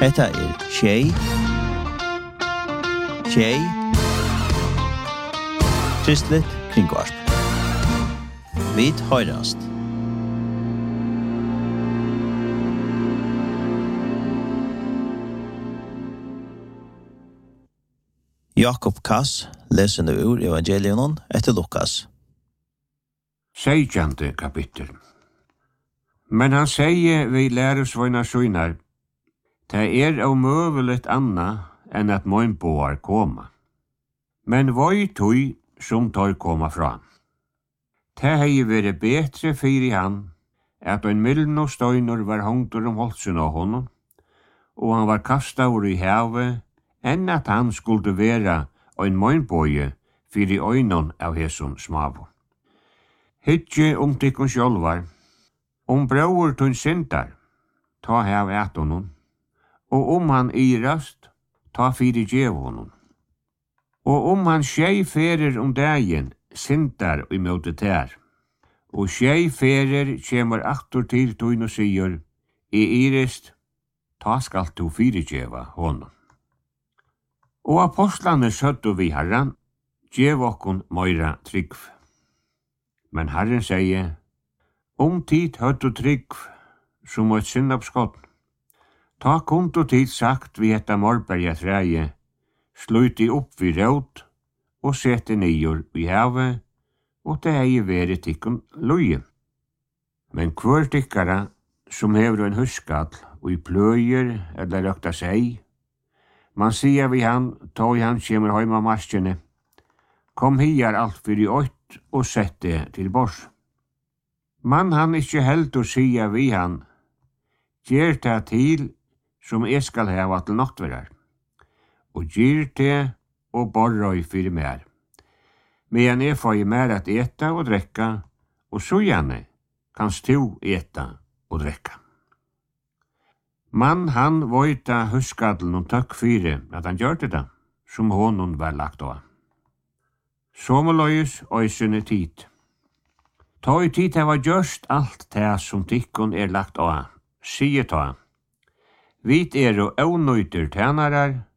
Hetta Tjej Kristligt kringvarp. Vit høyrast. Jakob Kass leser nu ur evangelion etter Lukas. 16. kapittel. Men han sier vi læresvøyna søynar, det omøveligt anna enn at møgnboar koma. Men voi tøy som tar koma fra. Det hei vere betre fyri han, at ein milden og støynur var hongtur holsen av honom, og han var kastaur i havet, enn at han skulle vera ein møgnboje fyri øynon av hesson smavo. Hitje tikkun sjálvar, brauur tun syndar, ta hav et honom, og han irast, ta fyri djev honom. Og han skjei ferir dagen, syndar i møte tær, og skjei ferir kjemur aktor til tun og sier, irist, ta skal tu fyri djeva honom. Og apostlane søttu vi Herran, djev okkon møyra tryggv. Men Herren sier, tid høttu tryggv, som et syndapskott. Ta konto tid sagt vi etta morberga træje, sluti opp vi råd, og sette nyer vi havet, og det veri tikkun løye. Men hver tikkara, som hever en huskall, og i pløyer eller røkta seg, man sier vi han, ta i han kjemur heima marskjene, kom hiar alt fyrir ått, og sett det til bors. Man han ikkje helt å sia vi han, gjer det til som skal heva til noktverar, og gjer det og borrøy fyrir mer. Men får mer at eta og drekka, og så gjerne kanst du eta og drekka. Man han voita huskadlen tøkk fyre at han gjør det, som honom var lagt av. Sommerløyes øysene tid. Ta i tid hava gjørst alt det som tikkun lagt av, sier ta. Vit og nøyter tænarar,